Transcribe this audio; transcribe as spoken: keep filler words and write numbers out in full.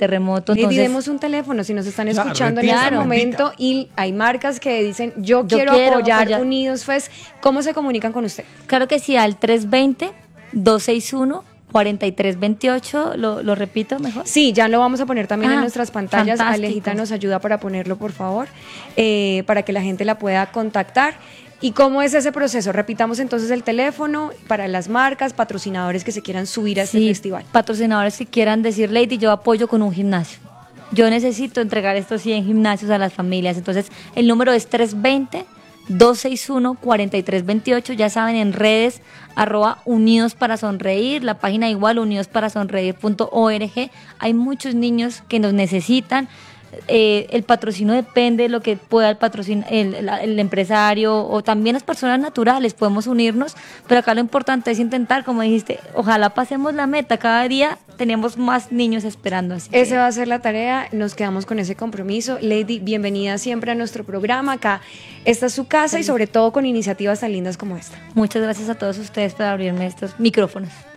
terremoto. Le Entonces, demos un teléfono si nos están Claro, escuchando repita, en este repita. momento y hay marcas que dicen yo, Yo quiero, quiero apoyar, apoyar. Unidos Fest. ¿Cómo se comunican con usted? claro que sí, al tres dos cero, dos seis uno, cuatro tres dos ocho, lo, lo repito mejor. Sí, ya lo vamos a poner también Ah, en nuestras pantallas. fantástico. Alejita nos ayuda para ponerlo, por favor, eh, para que la gente la pueda contactar. ¿Y cómo es ese proceso? Repitamos entonces el teléfono para las marcas, patrocinadores que se quieran subir a este Sí, festival. patrocinadores que quieran decir, Lady, yo apoyo con un gimnasio. Yo necesito entregar estos cien gimnasios a las familias. Entonces, el número es tres dos cero, dos seis uno, cuatro tres dos ocho. Ya saben, en redes, arroba Unidos para Sonreír, la página igual, unidos para sonreír punto org. Hay muchos niños que nos necesitan. Eh, el patrocinio depende de lo que pueda el, patrocin el, el, el empresario o también las personas naturales, podemos unirnos, pero acá lo importante es intentar, como dijiste, ojalá pasemos la meta, cada día tenemos más niños esperando. Así Esa que, va a ser la tarea, nos quedamos con ese compromiso. Lady, bienvenida siempre a nuestro programa, acá esta es su casa y sobre todo con iniciativas tan lindas como esta. muchas gracias a todos ustedes por abrirme estos micrófonos.